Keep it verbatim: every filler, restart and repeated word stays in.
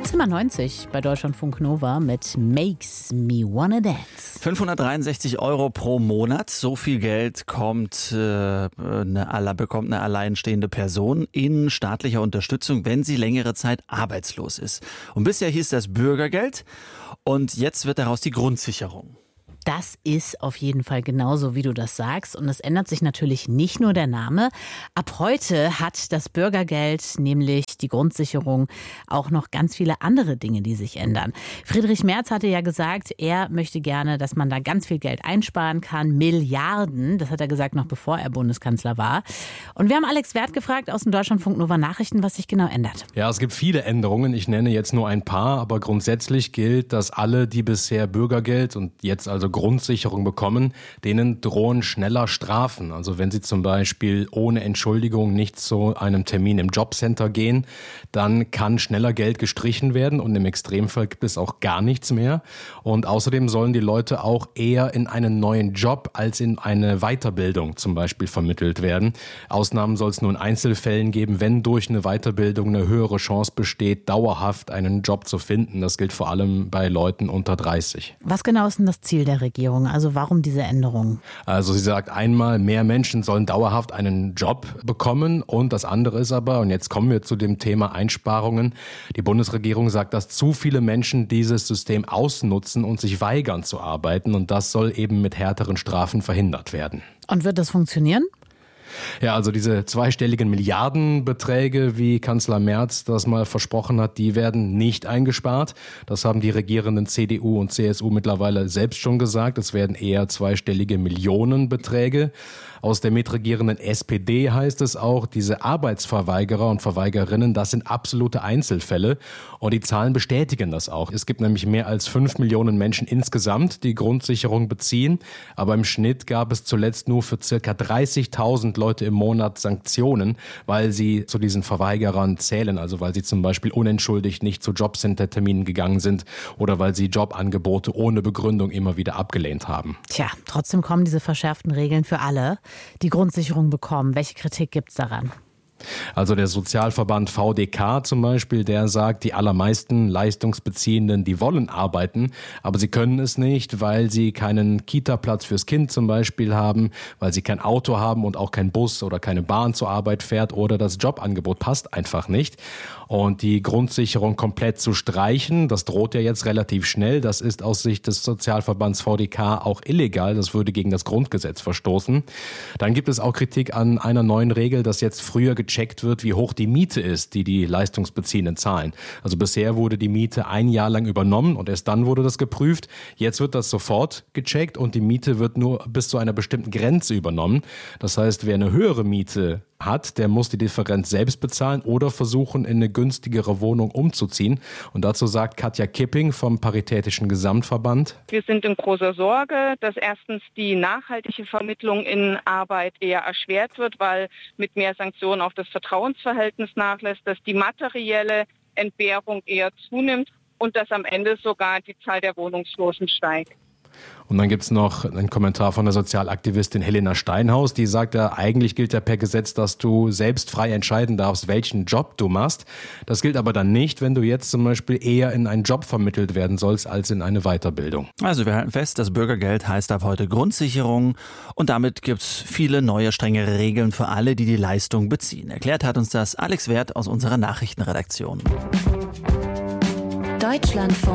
Zimmer neunzig bei Deutschlandfunk Nova mit Makes Me Wanna Dance. fünfhundertdreiundsechzig Euro pro Monat, so viel Geld kommt, äh, eine, bekommt eine alleinstehende Person in staatlicher Unterstützung, wenn sie längere Zeit arbeitslos ist. Und bisher hieß das Bürgergeld und jetzt wird daraus die Grundsicherung. Das ist auf jeden Fall genauso, wie du das sagst. Und es ändert sich natürlich nicht nur der Name. Ab heute hat das Bürgergeld, nämlich die Grundsicherung, auch noch ganz viele andere Dinge, die sich ändern. Friedrich Merz hatte ja gesagt, er möchte gerne, dass man da ganz viel Geld einsparen kann. Milliarden, das hat er gesagt, noch bevor er Bundeskanzler war. Und wir haben Alex Werth gefragt aus den Deutschlandfunk Nova Nachrichten, was sich genau ändert. Ja, es gibt viele Änderungen. Ich nenne jetzt nur ein paar. Aber grundsätzlich gilt, dass alle, die bisher Bürgergeld und jetzt also Grundsicherung bekommen, denen drohen schneller Strafen. Also wenn sie zum Beispiel ohne Entschuldigung nicht zu einem Termin im Jobcenter gehen, dann kann schneller Geld gestrichen werden und im Extremfall gibt es auch gar nichts mehr. Und außerdem sollen die Leute auch eher in einen neuen Job als in eine Weiterbildung zum Beispiel vermittelt werden. Ausnahmen soll es nur in Einzelfällen geben, wenn durch eine Weiterbildung eine höhere Chance besteht, dauerhaft einen Job zu finden. Das gilt vor allem bei Leuten unter dreißig. Was genau ist denn das Ziel der Regierung? Also warum diese Änderungen? Also sie sagt einmal, mehr Menschen sollen dauerhaft einen Job bekommen und das andere ist aber, und jetzt kommen wir zu dem Thema Einsparungen, die Bundesregierung sagt, dass zu viele Menschen dieses System ausnutzen und sich weigern zu arbeiten und das soll eben mit härteren Strafen verhindert werden. Und wird das funktionieren? Ja, also diese zweistelligen Milliardenbeträge, wie Kanzler Merz das mal versprochen hat, die werden nicht eingespart. Das haben die regierenden C D U und C S U mittlerweile selbst schon gesagt. Es werden eher zweistellige Millionenbeträge. Aus der mitregierenden S P D heißt es auch, diese Arbeitsverweigerer und Verweigerinnen, das sind absolute Einzelfälle. Und die Zahlen bestätigen das auch. Es gibt nämlich mehr als fünf Millionen Menschen insgesamt, die Grundsicherung beziehen. Aber im Schnitt gab es zuletzt nur für circa dreißigtausend Leute im Monat Sanktionen, weil sie zu diesen Verweigerern zählen. Also weil sie zum Beispiel unentschuldigt nicht zu Jobcenter-Terminen gegangen sind oder weil sie Jobangebote ohne Begründung immer wieder abgelehnt haben. Tja, trotzdem kommen diese verschärften Regeln für alle, die Grundsicherung bekommen. Welche Kritik gibt es daran? Also der Sozialverband V D K zum Beispiel, der sagt, die allermeisten Leistungsbeziehenden, die wollen arbeiten, aber sie können es nicht, weil sie keinen Kita-Platz fürs Kind zum Beispiel haben, weil sie kein Auto haben und auch kein Bus oder keine Bahn zur Arbeit fährt oder das Jobangebot passt einfach nicht. Und die Grundsicherung komplett zu streichen, das droht ja jetzt relativ schnell. Das ist aus Sicht des Sozialverbands V D K auch illegal. Das würde gegen das Grundgesetz verstoßen. Dann gibt es auch Kritik an einer neuen Regel, dass jetzt früher gecheckt wird, wie hoch die Miete ist, die die Leistungsbeziehenden zahlen. Also bisher wurde die Miete ein Jahr lang übernommen und erst dann wurde das geprüft. Jetzt wird das sofort gecheckt und die Miete wird nur bis zu einer bestimmten Grenze übernommen. Das heißt, wer eine höhere Miete hat, der muss die Differenz selbst bezahlen oder versuchen, in eine günstigere Wohnung umzuziehen. Und dazu sagt Katja Kipping vom Paritätischen Gesamtverband: Wir sind in großer Sorge, dass erstens die nachhaltige Vermittlung in Arbeit eher erschwert wird, weil mit mehr Sanktionen auch das Vertrauensverhältnis nachlässt, dass die materielle Entbehrung eher zunimmt und dass am Ende sogar die Zahl der Wohnungslosen steigt. Und dann gibt's noch einen Kommentar von der Sozialaktivistin Helena Steinhaus, die sagt, ja, eigentlich gilt ja per Gesetz, dass du selbst frei entscheiden darfst, welchen Job du machst. Das gilt aber dann nicht, wenn du jetzt zum Beispiel eher in einen Job vermittelt werden sollst, als in eine Weiterbildung. Also wir halten fest, das Bürgergeld heißt ab heute Grundsicherung und damit gibt's viele neue, strengere Regeln für alle, die die Leistung beziehen. Erklärt hat uns das Alex Werth aus unserer Nachrichtenredaktion. Deutschlandfunk